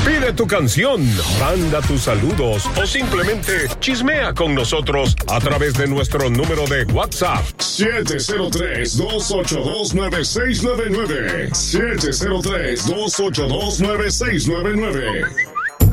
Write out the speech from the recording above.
Pide tu canción, manda tus saludos o simplemente chismea con nosotros a través de nuestro número de WhatsApp. 703-282-9699. 703-282-9699.